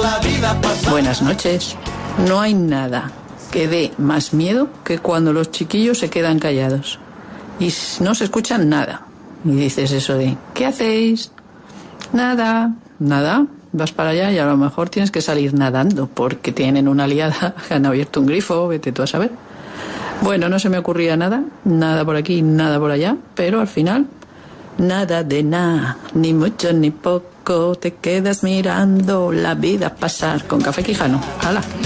Buenas noches. No hay nada que dé más miedo que cuando los chiquillos se quedan callados y no se escuchan nada. Y dices eso de, ¿qué hacéis? Nada. Vas para allá y a lo mejor tienes que salir nadando porque tienen una liada, han abierto un grifo, vete tú a saber. Bueno, no se me ocurría nada por aquí, nada por allá, pero al final, nada de nada, ni mucho ni poco, te quedas mirando la vida pasar con Café Quijano. ¡Hala!